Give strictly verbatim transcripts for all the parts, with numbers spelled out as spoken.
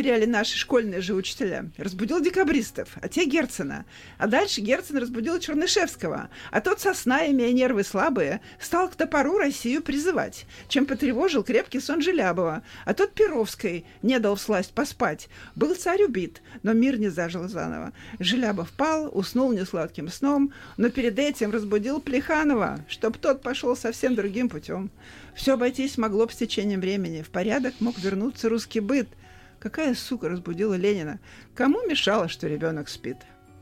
уверяли наши школьные же учителя, разбудил декабристов, а те Герцена. А дальше Герцен разбудил Чернышевского, а тот сосна, имея нервы слабые, стал к топору Россию призывать, чем потревожил крепкий сон Желябова. А тот Перовской не дал всласть поспать. Был царь убит, но мир не зажил заново. Желябов пал, уснул несладким сном, но перед этим разбудил Плеханова, чтоб тот пошел совсем другим путем. Все обойтись могло б с течением времени. В порядок мог вернуться русский быт. Какая сука разбудила Ленина? Кому мешало, что ребенок спит?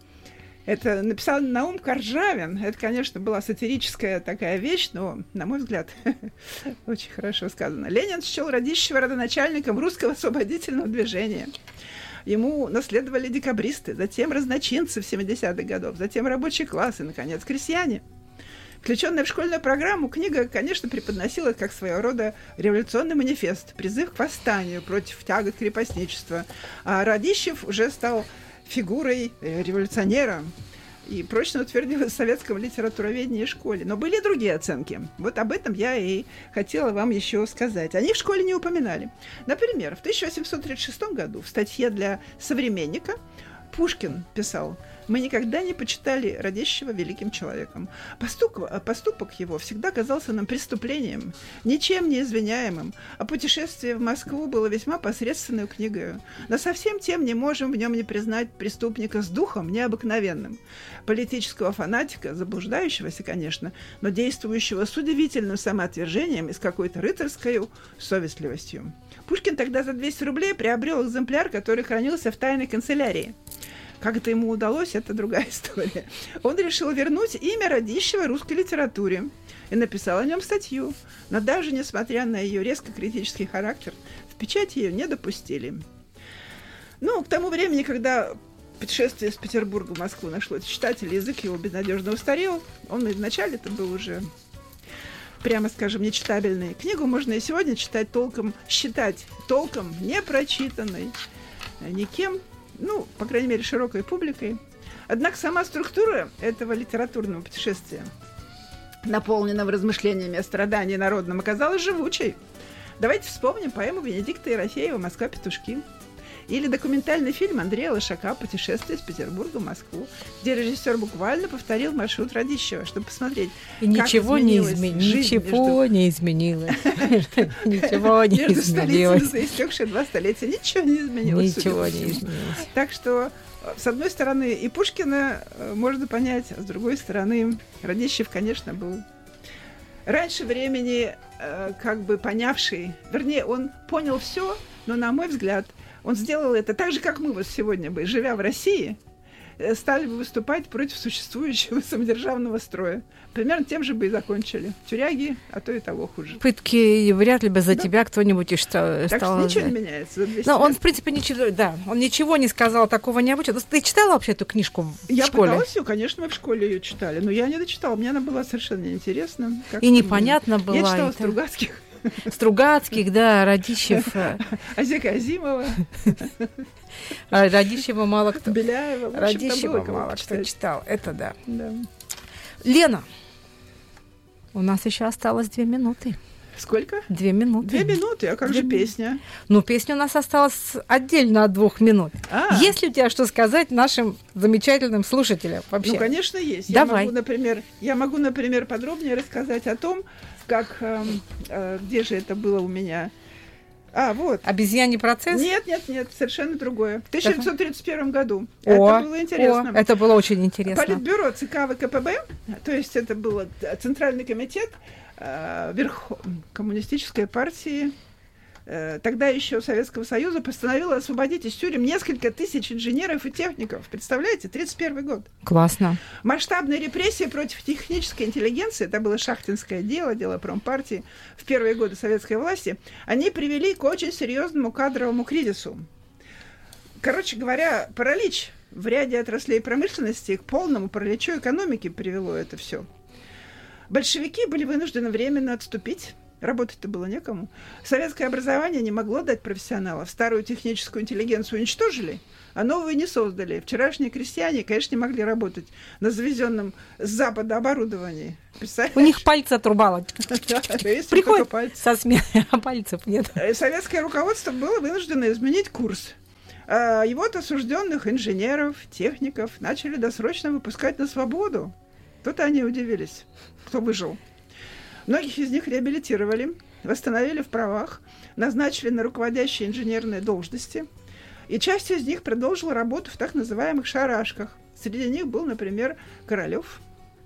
Это написал Наум Коржавин. Это, конечно, была сатирическая такая вещь, но, на мой взгляд, очень хорошо сказано. Ленин счел Радищева родоначальником русского освободительного движения. Ему наследовали декабристы, затем разночинцы в семидесятых годах, затем рабочий класс и, наконец, крестьяне. Включенная в школьную программу, книга, конечно, преподносила как своего рода революционный манифест, призыв к восстанию против тягот крепостничества. А Радищев уже стал фигурой революционера и прочно утвердилась в советском литературоведении и школе. Но были и другие оценки. Вот об этом я и хотела вам еще сказать. Они в школе не упоминали. Например, в тысяча восемьсот тридцать шестом году в статье для «Современника» Пушкин писал: «Мы никогда не почитали Радищева великим человеком. Поступок, поступок его всегда казался нам преступлением, ничем не извиняемым, а путешествие в Москву было весьма посредственной книгой. Но совсем тем не можем в нем не признать преступника с духом необыкновенным, политического фанатика, заблуждающегося, конечно, но действующего с удивительным самоотвержением и с какой-то рыцарской совестливостью». Пушкин тогда за двести рублей приобрел экземпляр, который хранился в тайной канцелярии. Как это ему удалось, это другая история. Он решил вернуть имя Радищева русской литературе и написал о нем статью. Но даже несмотря на ее резко критический характер, в печать ее не допустили. Ну, к тому времени, когда путешествие из Петербурга в Москву нашло читателя, язык его безнадежно устарел. Он и вначале-то был уже, прямо скажем, нечитабельный. Книгу можно и сегодня читать толком, считать толком непрочитанной никем, ну, по крайней мере, широкой публикой. Однако сама структура этого литературного путешествия, наполненного размышлениями о страдании народном, оказалась живучей. Давайте вспомним поэму Венедикта Ерофеева «Москва-петушки» или документальный фильм Андрея Лошака «Путешествие из Петербурга в Москву», где режиссер буквально повторил маршрут Радищева, чтобы посмотреть, и как ничего не изменилось. Ничего не изменилось. Ничего не изменилось. Между столицами за истекшие два столетия ничего не изменилось. Ничего не изменилось. Так что, с одной стороны, и Пушкина можно понять, а с другой стороны, Радищев, конечно, был раньше времени как бы понявший, вернее, он понял все, но, на мой взгляд, он сделал это так же, как мы вот сегодня бы, живя в России, стали бы выступать против существующего самодержавного строя. Примерно тем же бы и закончили. Тюряги, а то и того хуже. Пытки вряд ли бы за да. тебя кто-нибудь и что, так стал... Так что ничего не меняется. За Но он, в принципе, ничего, да, он ничего не сказал такого необычного. Ты читала вообще эту книжку в я школе? Я пыталась ее, конечно, мы в школе ее читали, но я не дочитала. Мне она была совершенно неинтересна. И непонятно было. Я читала это... Стругацких. Стругацких, да, Радищев. Азека Азимова. Радищева мало кто. Беляева. Радищева мало кто читал. Это да. да. Лена, у нас еще осталось две минуты. Сколько? Две минуты. Две минуты? А как Две же минуты. Песня? Ну, песня у нас осталась отдельно от двух минут. А. Есть ли у тебя что сказать нашим замечательным слушателям вообще? Ну, конечно, есть. Давай. Я могу, например, я могу, например, подробнее рассказать о том, как, э, э, где же это было у меня? А, вот. Обезьяний процесс? Нет, нет, нет, совершенно другое. В тысяча девятьсот тридцать первом году. О, это было интересно. О, это было очень интересно. Политбюро ЦК ВКПБ, то есть это был Центральный комитет э, верх... Коммунистической партии, э, тогда еще Советского Союза, постановило освободить из тюрем несколько тысяч инженеров и техников. Представляете? тридцать первый год. Классно. Масштабные репрессии против технической интеллигенции, это было шахтинское дело, дело промпартии, в первые годы советской власти, они привели к очень серьезному кадровому кризису. Короче говоря, паралич в ряде отраслей промышленности к полному параличу экономики привело это все. Большевики были вынуждены временно отступить. Работать-то было некому. Советское образование не могло дать профессионалов. Старую техническую интеллигенцию уничтожили, а новую не создали. Вчерашние крестьяне, конечно, не могли работать на завезенном с запада оборудовании. У них пальцы отрубало. Приходит пальцы. со смены, а пальцев нет. Советское руководство было вынуждено изменить курс. И вот осужденных инженеров, техников начали досрочно выпускать на свободу. Тут они удивились, кто выжил. Многих из них реабилитировали, восстановили в правах, назначили на руководящие инженерные должности. И часть из них продолжила работу в так называемых шарашках. Среди них был, например, Королёв,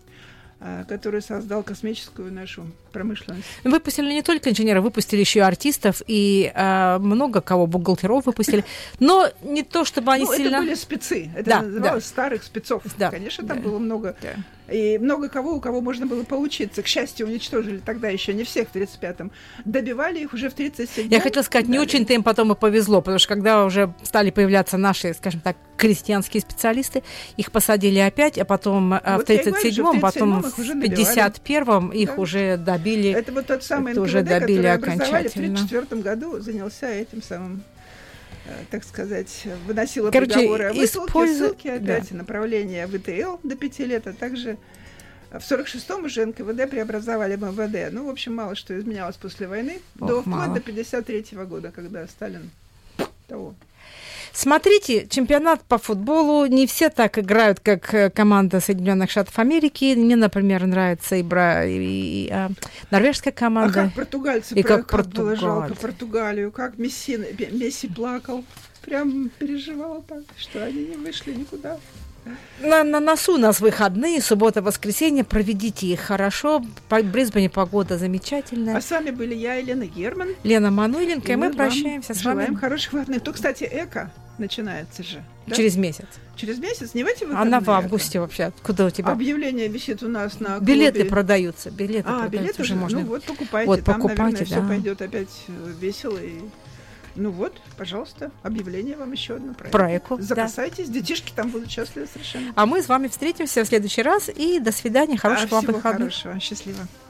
который создал космическую нашу промышленность. Выпустили не только инженеров, выпустили еще и артистов, и э, много кого, бухгалтеров выпустили. Но не то, чтобы они ну, сильно... это были спецы. Это да, называлось да. старых спецов. Да, Конечно, да, там было много... Да. И много кого, у кого можно было поучиться. К счастью, уничтожили тогда еще не всех в тридцать пятом. Добивали их уже в тридцать седьмом. Я хотела сказать, не очень-то им потом и повезло, потому что когда уже стали появляться наши, скажем так, крестьянские специалисты, их посадили опять, а потом вот в тридцать седьмом, потом в пятьдесят первом их да. уже добили. Это вот тот самый эн ка вэ дэ, уже добили который образовали в окончательно. тридцать четвёртом году, занялся этим самым, так сказать, выносила Короче, приговоры о высылке, использу... ссылки опять, да. направление в и тэ эл до пяти лет, а также в сорок шестом уже эн ка вэ дэ преобразовали в эм вэ дэ. Ну, в общем, мало что изменялось после войны, Ох, до, вплоть мало. до пятьдесят третьего года, когда Сталин того. Смотрите, чемпионат по футболу. Не все так играют, как команда Соединенных Штатов Америки. Мне, например, нравится и, бра... и, и а, норвежская команда. А как португальцы, и про... как, как Португаль. было жалко Португалию, как Месси, Месси плакал, прям переживал так, что они не вышли никуда. На, на носу у нас выходные, суббота, воскресенье. Проведите их хорошо. В Брисбене погода замечательная. А с вами были я и Лена Герман. Лена Мануиленко, и, и мы, мы прощаемся с вами. Желаем хороших выходных. То, кстати, эко начинается же. Да? Через месяц. Через месяц? Не в эти выходные? Она в августе эко? Вообще. Откуда у тебя? Объявление висит у нас на билеты клубе. продаются. Билеты а, продаются билеты уже же? можно. Ну вот, покупайте. Вот, Там, покупайте, наверное, да. все пойдет опять весело. И... Ну вот, пожалуйста, объявление вам еще одно про, про эко. Запасайтесь, да. Детишки там будут счастливы совершенно. А мы с вами встретимся в следующий раз. И до свидания. Хороших а, вам всего выходных. Хорошего, счастливо.